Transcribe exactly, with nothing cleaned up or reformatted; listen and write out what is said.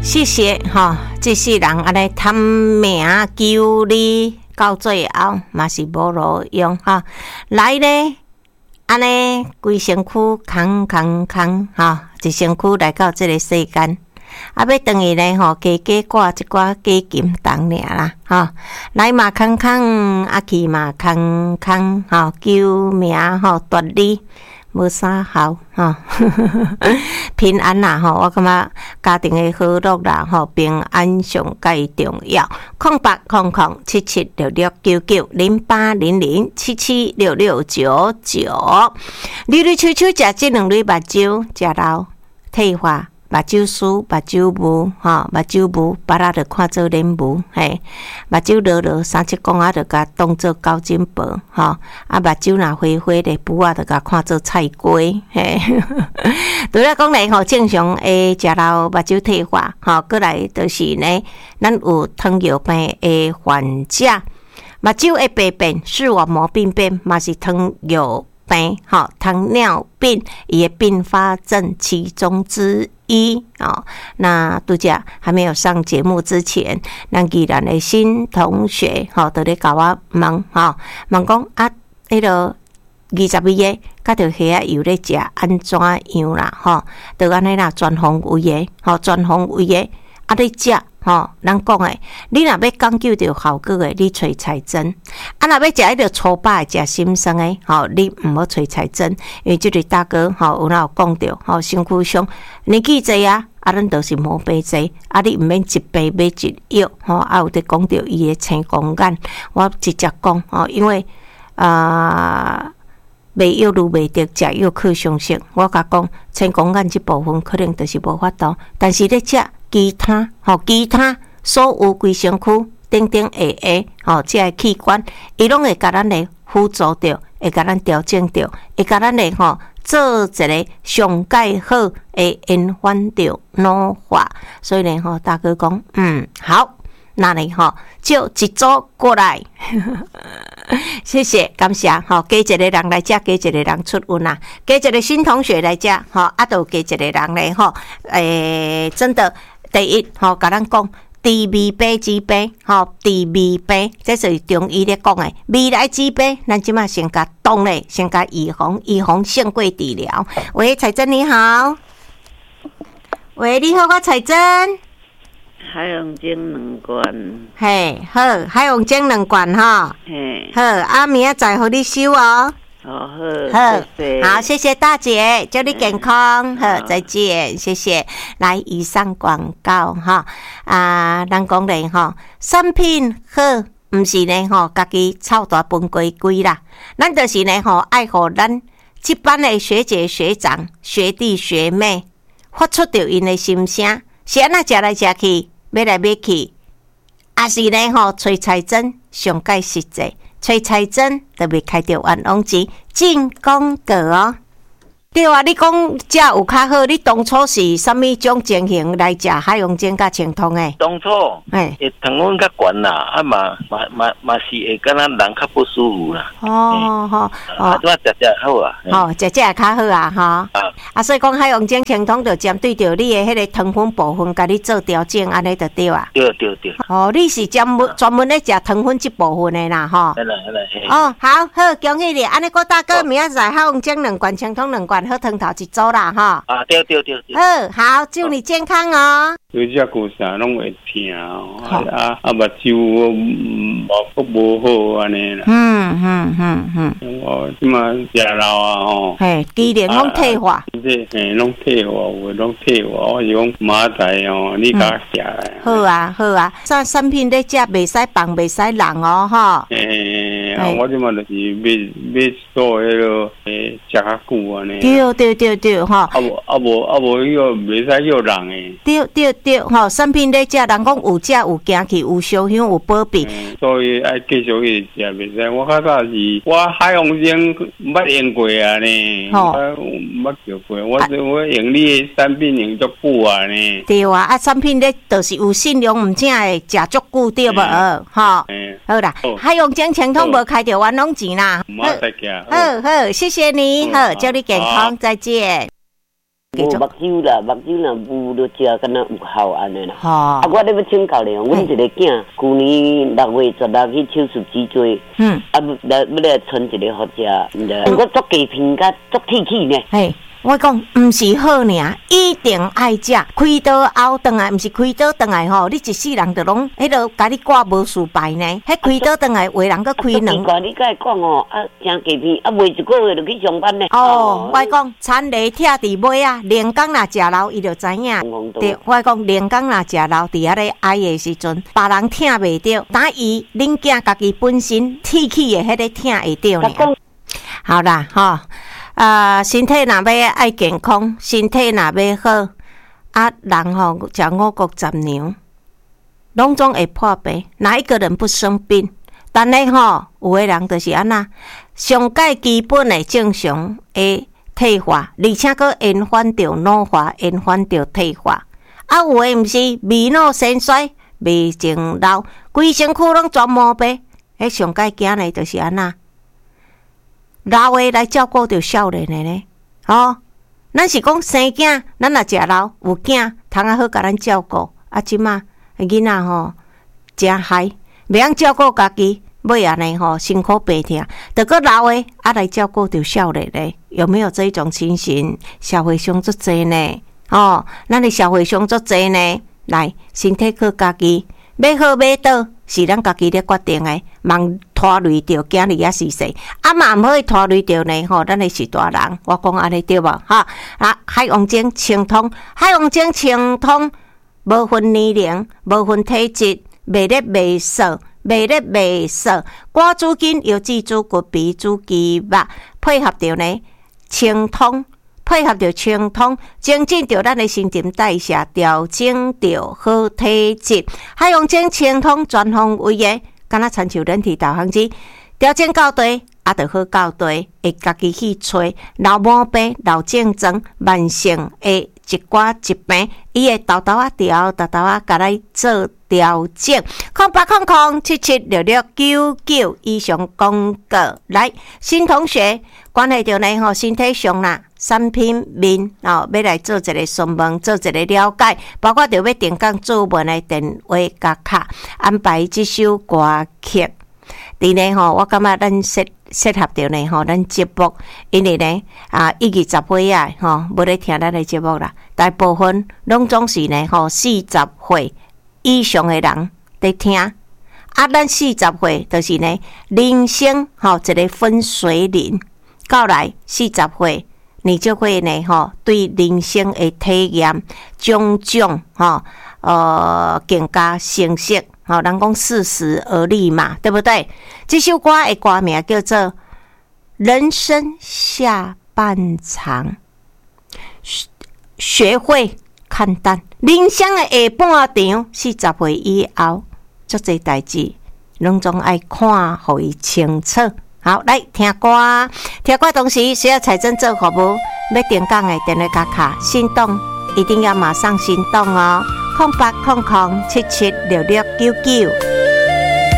谢谢哈，这世人安尼贪名求利，到最后嘛是无路用哈。来咧，安尼规身躯空空空哈，一身躯来到这个世间，啊，要等于咧吼，加加挂一寡假金铜尔啦哈。来嘛空空，啊去嘛空空，哈，求名吼夺利。无啥好哈，平安啦吼，我感觉家庭的和乐啦吼，平安上介重要。空八空空七七六六九九零八零零七七六六九九，绿绿秋秋食这两类目睭，食老退化。目睭疏，目睭无，吼，目睭无，别人就看做脸无，嘿，目睭落落，三七公仔就甲当做高金箔，吼，啊，目睭若灰灰的，布仔就甲看做菜龟，嘿，对啦，讲来吼，正常诶，食老目睭退化，吼，过来就是呢，咱有糖尿病诶患者，目睭会白变，视网膜病变，嘛是糖尿病，吼，糖尿病也并发症其中之一哦。那拄则还没有上节目之前，咱宜兰的新同学吼，都咧甲我问吼，问讲啊，迄个二十二个，甲着虾油咧食安怎样啦？吼，就安尼啦，全方位的，吼，全方位的，啊，你食。吼，咱讲诶，你若要讲究着效果诶，你找彩针；啊，若要食迄个粗饱诶，食心酸诶，吼，你毋好找彩针，因为即个大哥吼有哪有讲着，吼，身躯上年纪济啊，啊，咱都是毛病济，啊，你毋免一杯买一药，吼，啊，有伫讲着伊诶青光眼，我直接讲，吼，因为啊。卖药愈卖得，食药可相信。我甲讲，青光眼即部分可能就是无法度，但是咧食其他吼，其他所有规身躯顶顶下下吼，即个器官，伊拢会甲咱来辅助着，会甲咱调整着，会甲咱来吼做一个上介好诶延缓着老化。所以呢，吼大哥讲，嗯，好。那里吼，就一组过来，谢谢感谢吼，加一个人来遮，加一个人出运啦，加一个新同学来遮吼，啊，都加一个人来吼，诶、欸，真的第一吼，甲咱讲治未病之病吼，治未病，这是中医咧讲诶，未来之病，咱即马先甲动咧，先甲预防，预防胜过治疗。喂，彩珍你好，喂，你好，我彩珍。 海洋精两罐， 嘿，好，海洋精两罐哈， 嘿， 好，啊，明仔载互你收哦。 好，好， 好， 谢谢好，谢谢大姐，祝你健康，好，再见，谢谢。来，以上广告哈，啊，咱讲咧哈，产品好，毋是呢吼，家己臭大分归归啦，咱就是呢吼，爱互咱这班的学姐学长、学弟学妹发出着因的心声，是安那食来食去。买来买去，也是呢吼，找彩针上介实际，找彩针特别开着冤枉钱进广告哦。对啊，你讲这有较好，你当初是啥物种情形来食海洋精甲清通诶？ 当初诶，糖分较悬啦，啊嘛嘛嘛嘛是会敢若人较不舒服啦。 哦吼， 哦，怎啊食食好啊？ 哦，食食会较好啊，哈。啊，啊，所以讲海洋精清通就针对着你诶迄个糖分部分，甲你做调整，安尼就对啊。 对对对。 哦，你是专门专门咧食糖分这部分诶啦，吼。 来来来。 哦，好好，恭喜你！安尼郭大哥，明仔载海洋精两罐清通两罐。好汤头一组啦，哈！ 啊，对对对对。 好，好，祝你健康哦。 有只骨啥拢会疼哦，啊啊，目睭目骨无好安尼啦。 嗯嗯嗯嗯。 我即马食老啊吼。 嘿，机能拢退化。 即嘿，拢退化，有拢退化。我是讲明仔哦，你甲食来。 好啊好啊，啥产品咧食袂使放袂使人哦，吼。 诶，我即马就是要要做迄个诶食较久安尼。 对对对对，吼。 啊无啊无啊无，迄个袂使叫人诶。 对对对，吼，产品咧食，人讲有食有行去，有烧香有保庇。 所以爱继续去食袂使。我较早是，我海洋精捌用过啊呢，我捌叫过。我我用你诶产品用足久啊呢。对啊，啊产品咧就是有信用，毋正会食足久对无？吼，好啦，海洋精清通无开着冤枉钱啦。 好好， 好好，谢谢你，好，祝你健康，再见。 无目睭啦，目睭若有就食，敢若有效安尼啦。 吼， 啊，我咧要请教咧，阮一个囝，去年六月十六去手术脊椎，嗯，啊，来要来存一个好食，我足鸡片甲足铁气呢。 嘿。我讲，毋是好尔，一定爱食。开刀后转来，毋是开刀转来吼，你一世人就拢迄落，甲你挂无事败呢。迄开刀转来，为人搁开两。 奇怪，你甲伊讲哦，啊，食鸡片，啊，袂一个月就去上班呢。 哦，我讲，田螺拆伫尾啊，连工若食老，伊就知影。对，我讲，连工若食老，伫遐咧挨的时阵，别人听袂着，但伊恁囝家己本身铁气的迄个听会着呢。好啦，吼。啊，身体若要爱健康，身体若要好，啊，人吼食五谷杂粮，拢总会破病。哪一个人不生病？但咧吼，有个人就是安那，上介基本的正常的退化，而且佫延缓着老化，延缓着退化。啊，有诶毋是未老先衰，未情老，规身躯拢全毛病。迄上介惊的就是安那。老诶来照顾着少年诶呢，哦，咱是讲生囝，咱若食老有囝，通啊好甲咱照顾。啊，即马囡仔吼真嗨，袂晓照顾家己，尾安尼吼辛苦病痛，得个老诶啊来照顾着少年咧，有没有这一种情形？社会上足济呢，哦，咱诶社会上足济呢，来身体靠家己，要好要倒。是咱家己咧决定诶，茫拖累着囝儿仔是谁？啊嘛毋可以拖累着呢吼，咱诶是大人。我讲安尼对无？哈啊，海王精清通，海王精清通，无分年龄，无分体质，袂咧袂瘦，袂咧袂瘦。瓜子筋、腰脊椎骨鼻子肌肉，配合着呢清通。配合着清通，增进着咱的新陈代谢，调整着好体质。海洋精清通全方位的，敢若亲像人体导航机，调整到地，啊，着好到地，会家己去找老毛病、老症状、慢性的一寡疾病，伊会豆豆啊调，豆豆啊，甲咱做调整。空八空空七七六六九九以上广告来，新同学关系着呢吼，身体上啦。产品面哦，要来做一个询问，做一个了解，包括着要定岗主文的电话甲卡，安排这首歌曲。伫呢吼，我感觉咱适适合着呢吼，咱节目，因为呢啊，一二十岁啊吼，无咧听咱的节目啦，大部分拢总是呢吼，四十岁以上的人在听。啊，咱四十岁就是呢，人生吼一个分水岭，到来四十岁。你就会呢，吼，对人生的体验种种，吼，呃，更加成熟，吼，人讲四十而立嘛，对不对？这首歌的歌名叫做《人生下半场》，学会看淡人生的下半场，四十岁以后，足侪代志，拢总爱看互伊清楚。好，来听歌，听歌同时需要财政做服务，要定岗的电话卡卡，心动一定要马上行动哦！空八空空七七六六九九。